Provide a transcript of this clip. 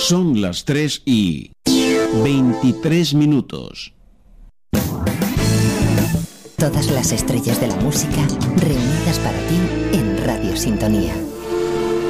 Son las 3:23. Todas las estrellas de la música reunidas para ti en Radio Sintonía.